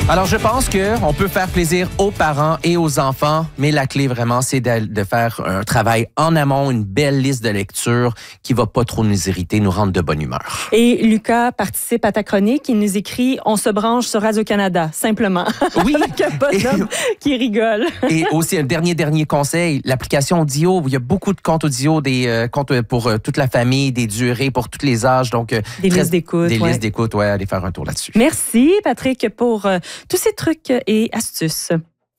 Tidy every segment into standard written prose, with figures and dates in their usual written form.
Alors, je pense qu'on peut faire plaisir aux parents et aux enfants, mais la clé vraiment, c'est de faire un travail en amont, une belle liste de lecture qui va pas trop nous irriter, nous rendre de bonne humeur. Et Lucas participe à ta chronique. Il nous écrit « On se branche sur Radio-Canada », simplement. Oui. Avec un bonhomme qui rigole. Et aussi, un dernier conseil, l'application audio. Il y a beaucoup de comptes audio, des comptes pour toute la famille, des durées pour tous les âges. Donc, des listes d'écoute. Des listes d'écoute, ouais, allez faire un tour là-dessus. Merci, Patrick, pour tous ces trucs et astuces.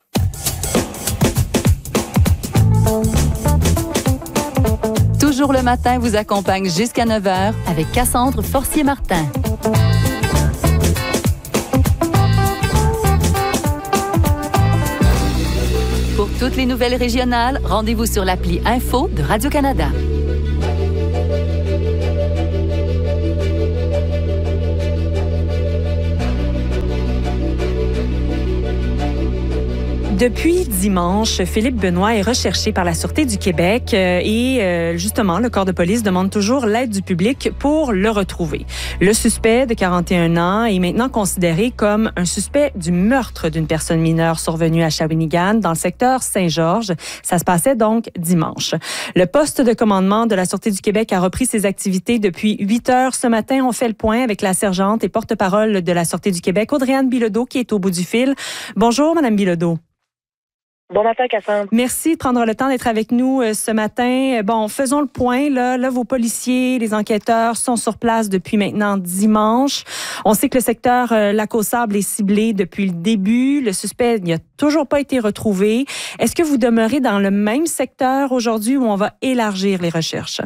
Toujours le matin vous accompagne jusqu'à 9h avec Cassandre Forcier-Martin. Pour toutes les nouvelles régionales, rendez-vous sur l'appli Info de Radio-Canada. Depuis dimanche, Philippe Benoît est recherché par la Sûreté du Québec et justement, le corps de police demande toujours l'aide du public pour le retrouver. Le suspect de 41 ans est maintenant considéré comme un suspect du meurtre d'une personne mineure survenue à Shawinigan dans le secteur Saint-Georges. Ça se passait donc dimanche. Le poste de commandement de la Sûreté du Québec a repris ses activités depuis 8 heures ce matin. On fait le point avec la sergente et porte-parole de la Sûreté du Québec, Audrey-Anne Bilodeau, qui est au bout du fil. Bonjour, Madame Bilodeau. Bon matin, Cassandre. Merci de prendre le temps d'être avec nous ce matin. Bon, faisons le point. Là, vos policiers, les enquêteurs sont sur place depuis maintenant dimanche. On sait que le secteur Lac-aux-Sables est ciblé depuis le début. Le suspect n'a toujours pas été retrouvé. Est-ce que vous demeurez dans le même secteur aujourd'hui où on va élargir les recherches?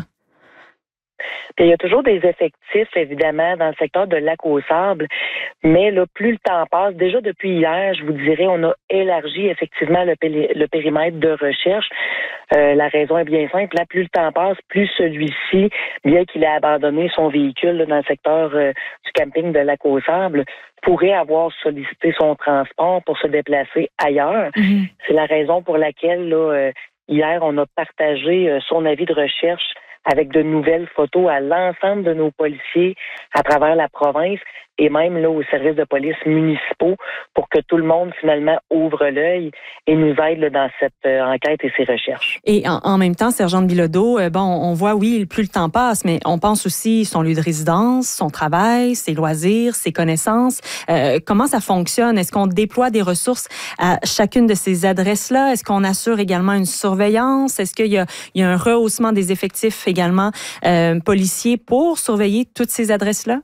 Il y a toujours des effectifs, évidemment, dans le secteur de Lac-aux-Sables, mais là, plus le temps passe, déjà depuis hier, je vous dirais, on a élargi effectivement le périmètre de recherche. La raison est bien simple. Là, plus le temps passe, plus celui-ci, bien qu'il ait abandonné son véhicule là, dans le secteur du camping de Lac-aux-Sables, pourrait avoir sollicité son transport pour se déplacer ailleurs. Mm-hmm. C'est la raison pour laquelle, là, hier, on a partagé son avis de recherche avec de nouvelles photos à l'ensemble de nos policiers à travers la province et même là aux services de police municipaux pour que tout le monde finalement ouvre l'œil et nous aide là, dans cette enquête et ces recherches. Et en même temps, sergente Bilodeau, on voit, oui, plus le temps passe, mais on pense aussi son lieu de résidence, son travail, ses loisirs, ses connaissances. Comment ça fonctionne? Est-ce qu'on déploie des ressources à chacune de ces adresses-là? Est-ce qu'on assure également une surveillance? Est-ce qu'il y a un rehaussement des effectifs également policiers pour surveiller toutes ces adresses-là?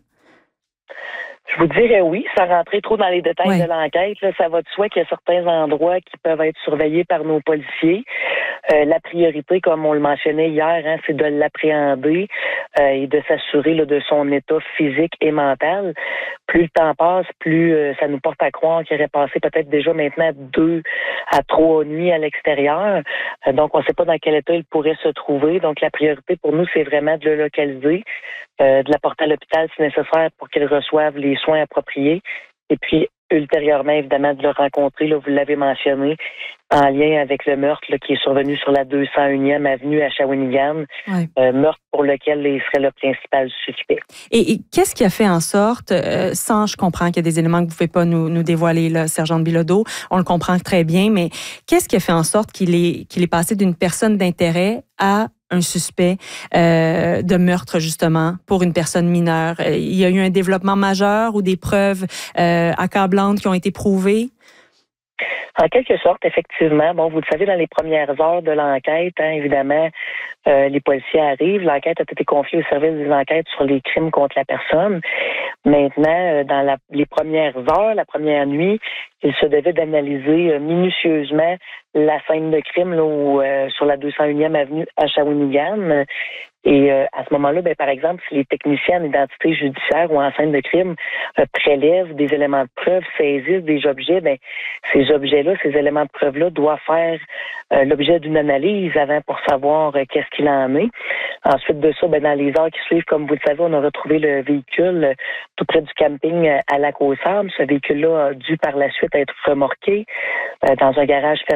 Je vous dirais oui, sans rentrer trop dans les détails de l'enquête. Là, ça va de soi qu'il y a certains endroits qui peuvent être surveillés par nos policiers. La priorité, comme on le mentionnait hier, c'est de l'appréhender et de s'assurer là, de son état physique et mental. Plus le temps passe, plus ça nous porte à croire qu'il aurait passé peut-être déjà maintenant 2 à 3 nuits à l'extérieur. Donc, on ne sait pas dans quel état il pourrait se trouver. Donc, la priorité pour nous, c'est vraiment de le localiser, de l'apporter à l'hôpital si nécessaire pour qu'il reçoive les soins appropriés. Et puis, ultérieurement, évidemment, de le rencontrer, là, vous l'avez mentionné, en lien avec le meurtre là, qui est survenu sur la 201e avenue à Shawinigan, meurtre pour lequel il serait le principal suspect. Et qu'est-ce qui a fait en sorte, je comprends qu'il y a des éléments que vous ne pouvez pas nous dévoiler, là, sergente Bilodeau, on le comprend très bien, mais qu'est-ce qui a fait en sorte qu'il est passé d'une personne d'intérêt à un suspect de meurtre, justement, pour une personne mineure? Il y a eu un développement majeur ou des preuves accablantes qui ont été prouvées? En quelque sorte, effectivement. Bon, vous le savez, dans les premières heures de l'enquête, évidemment, les policiers arrivent. L'enquête a été confiée au service des enquêtes sur les crimes contre la personne. Maintenant, dans les premières heures, la première nuit, il se devait d'analyser minutieusement la scène de crime là, sur la 201e avenue à Shawinigan. Et à ce moment-là, par exemple, si les techniciens en identité judiciaire ou en scène de crime prélèvent des éléments de preuve, saisissent des objets, ces objets-là, ces éléments de preuve-là doivent faire l'objet d'une analyse avant pour savoir qu'est-ce qu'il en est. Ensuite de ça, dans les heures qui suivent, comme vous le savez, on a retrouvé le véhicule tout près du camping à Lac-aux-Sables. Ce véhicule-là a dû par la suite être remorqué dans un garage fermé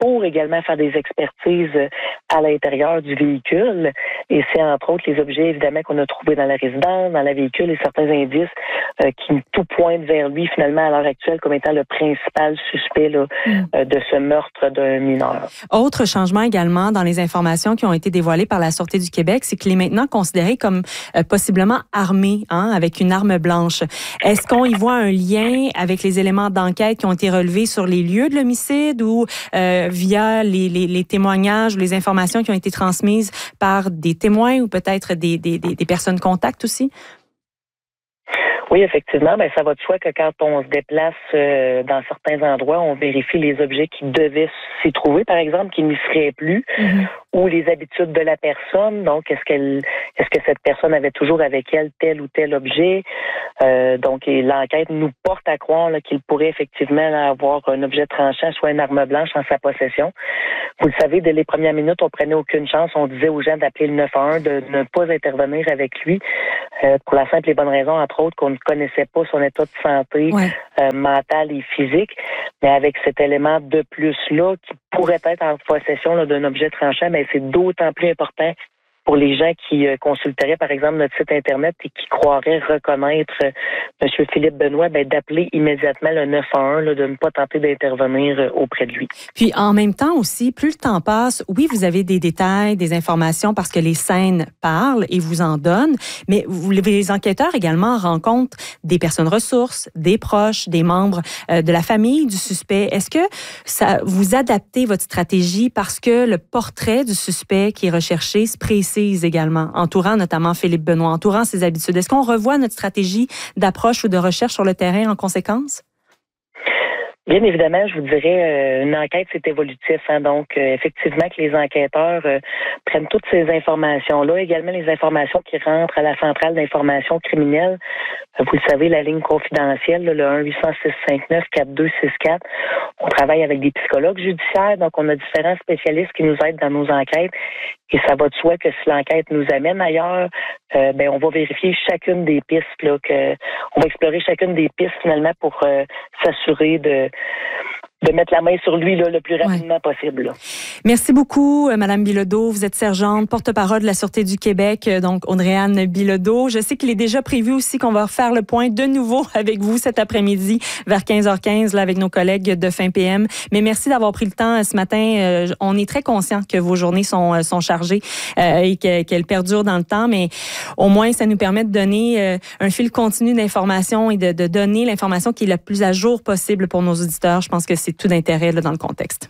pour également faire des expertises à l'intérieur du véhicule. Et c'est entre autres les objets, évidemment, qu'on a trouvés dans la résidence, dans le véhicule et certains indices qui tout pointent vers lui, finalement, à l'heure actuelle, comme étant le principal suspect là, de ce meurtre d'un mineur. Autre changement également dans les informations qui ont été dévoilées par la Sûreté du Québec, c'est qu'il est maintenant considéré comme possiblement armé, avec une arme blanche. Est-ce qu'on y voit un lien avec les éléments d'enquête qui ont été relevés sur les lieux de l'homicide ou via les témoignages ou les informations qui ont été transmises par des témoins ou peut-être des personnes contacts aussi? Oui, effectivement, ça va de soi que quand on se déplace dans certains endroits, on vérifie les objets qui devaient s'y trouver, par exemple, qui n'y seraient plus, ou les habitudes de la personne. Donc, est-ce que cette personne avait toujours avec elle tel ou tel objet? Donc, l'enquête nous porte à croire là, qu'il pourrait effectivement avoir un objet tranchant, soit une arme blanche en sa possession. Vous le savez, dès les premières minutes, on prenait aucune chance. On disait aux gens d'appeler le 911, de ne pas intervenir avec lui, pour la simple et bonne raison, entre autres, qu'on ne connaissait pas son état de santé mentale et physique. Mais avec cet élément de plus-là, qui pourrait être en possession là, d'un objet tranchant, c'est d'autant plus important pour les gens qui consulteraient, par exemple, notre site Internet et qui croiraient reconnaître M. Philippe Benoît, d'appeler immédiatement le 911, là, de ne pas tenter d'intervenir auprès de lui. Puis, en même temps aussi, plus le temps passe, oui, vous avez des détails, des informations parce que les scènes parlent et vous en donnent, mais les enquêteurs également rencontrent des personnes ressources, des proches, des membres de la famille du suspect. Est-ce que vous adaptez votre stratégie parce que le portrait du suspect qui est recherché se précise également, entourant notamment Philippe Benoît, entourant ses habitudes? Est-ce qu'on revoit notre stratégie d'approche ou de recherche sur le terrain en conséquence? Bien évidemment, je vous dirais, une enquête, c'est évolutif. Donc, effectivement, que les enquêteurs prennent toutes ces informations-là, également les informations qui rentrent à la centrale d'information criminelle. Vous le savez, la ligne confidentielle, le 1-800-659-4264. On travaille avec des psychologues judiciaires, donc on a différents spécialistes qui nous aident dans nos enquêtes. Et ça va de soi que si l'enquête nous amène ailleurs, on va vérifier chacune des pistes, là, on va explorer chacune des pistes finalement pour s'assurer de mettre la main sur lui là, le plus rapidement possible. Là. Merci beaucoup, Madame Bilodeau. Vous êtes sergente, porte-parole de la Sûreté du Québec, donc Audrey-Anne Bilodeau. Je sais qu'il est déjà prévu aussi qu'on va refaire le point de nouveau avec vous cet après-midi vers 15h15 là, avec nos collègues de Fin PM. Mais merci d'avoir pris le temps ce matin. On est très conscients que vos journées sont chargées et qu'elles perdurent dans le temps, mais au moins ça nous permet de donner un fil continu d'informations et de donner l'information qui est la plus à jour possible pour nos auditeurs. Je pense que c'est tout d'intérêt là, dans le contexte.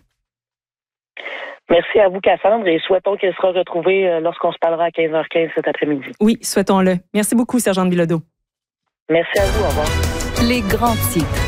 Merci à vous, Cassandre, et souhaitons qu'elle sera retrouvée lorsqu'on se parlera à 15h15 cet après-midi. Oui, souhaitons-le. Merci beaucoup, Sergente Bilodeau. Merci à vous. Au revoir. Les grands titres.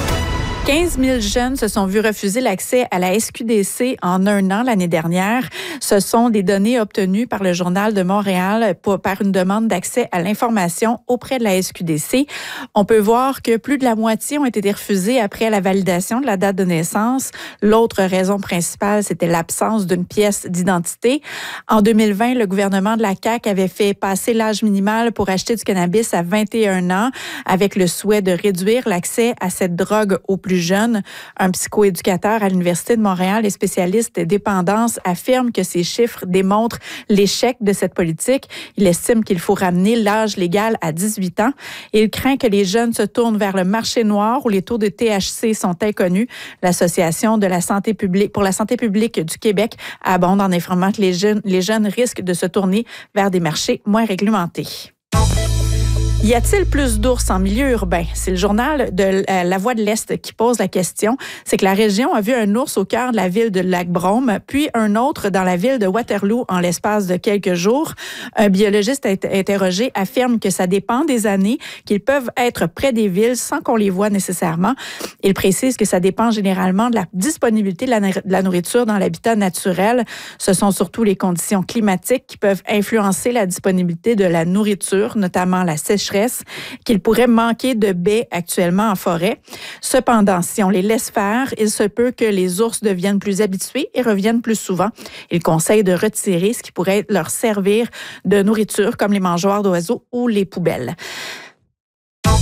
15 000 jeunes se sont vus refuser l'accès à la SQDC en un an l'année dernière. Ce sont des données obtenues par le Journal de Montréal par une demande d'accès à l'information auprès de la SQDC. On peut voir que plus de la moitié ont été refusés après la validation de la date de naissance. L'autre raison principale, c'était l'absence d'une pièce d'identité. En 2020, le gouvernement de la CAQ avait fait passer l'âge minimal pour acheter du cannabis à 21 ans avec le souhait de réduire l'accès à cette drogue aux plus jeunes. Un psychoéducateur à l'Université de Montréal et spécialiste dépendance affirme que ces chiffres démontrent l'échec de cette politique. Il estime qu'il faut ramener l'âge légal à 18 ans et il craint que les jeunes se tournent vers le marché noir où les taux de THC sont inconnus. L'Association de la santé publique pour la santé publique du Québec abonde en informant que les jeunes risquent de se tourner vers des marchés moins réglementés. Y a-t-il plus d'ours en milieu urbain? C'est le journal de La Voix de l'Est qui pose la question. C'est que la région a vu un ours au cœur de la ville de Lac-Brome, puis un autre dans la ville de Waterloo en l'espace de quelques jours. Un biologiste interrogé affirme que ça dépend des années, qu'ils peuvent être près des villes sans qu'on les voie nécessairement. Il précise que ça dépend généralement de la disponibilité de la nourriture dans l'habitat naturel. Ce sont surtout les conditions climatiques qui peuvent influencer la disponibilité de la nourriture, notamment la sécheresse, qu'il pourrait manquer de baies actuellement en forêt. Cependant, si on les laisse faire, il se peut que les ours deviennent plus habitués et reviennent plus souvent. Il conseille de retirer ce qui pourrait leur servir de nourriture, comme les mangeoires d'oiseaux ou les poubelles.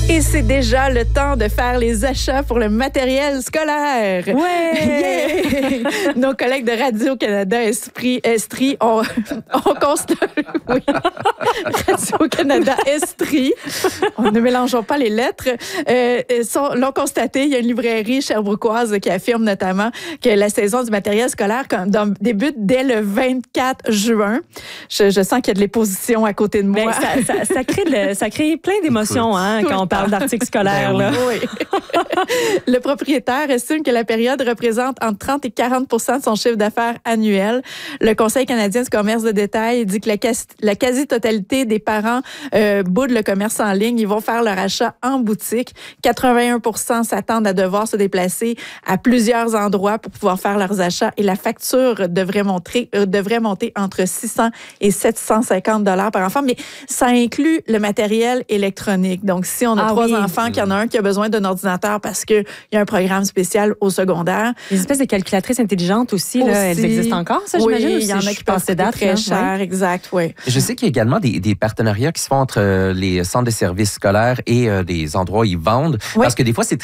Et c'est déjà le temps de faire les achats pour le matériel scolaire. Ouais! Yeah! Nos collègues de Radio-Canada Estrie ont constaté... Oui. Radio-Canada Estrie, ne mélangeons pas les lettres, l'ont constaté. Il y a une librairie sherbrookoise qui affirme notamment que la saison du matériel scolaire débute dès le 24 juin. Je sens qu'il y a de l'opposition à côté de moi. Ça crée plein d'émotions quand on parle d'articles scolaires. Ben oui. Oui. Le propriétaire estime que la période représente entre 30 et 40 % de son chiffre d'affaires annuel. Le Conseil canadien du commerce de détail dit que la quasi-totalité des parents boudent le commerce en ligne. Ils vont faire leur achat en boutique. 81 % s'attendent à devoir se déplacer à plusieurs endroits pour pouvoir faire leurs achats et la facture devrait monter entre 600 et 750 $ par enfant. Mais ça inclut le matériel électronique. Donc, si on a 3 enfants, qu'il y en a un qui a besoin d'un ordinateur parce qu'il y a un programme spécial au secondaire. Les espèces de calculatrices intelligentes aussi, là, elles existent encore, ça, j'imagine? Oui, il y en a qui passent très cher, exact, oui. Je sais qu'il y a également des partenariats qui se font entre les centres de services scolaires et des endroits où ils vendent. Oui. Parce que des fois, c'est